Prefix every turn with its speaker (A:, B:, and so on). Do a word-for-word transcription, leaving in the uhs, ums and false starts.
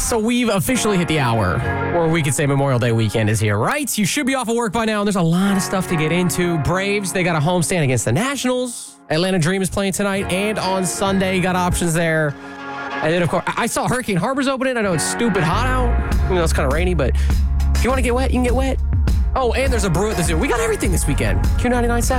A: So we've officially hit the hour, or we could say Memorial Day weekend is here, right? You should be off of work by now, and there's a lot of stuff to get into. Braves, they got a homestand against the Nationals. Atlanta Dream is playing tonight and on Sunday. Got options there. And then, of course, I saw Hurricane Harbor's opening. I know it's stupid hot out. You know, it's kind of rainy, but if you want to get wet, you can get wet. Oh, and there's a brew at the zoo. We got everything this weekend. Q ninety-nine South.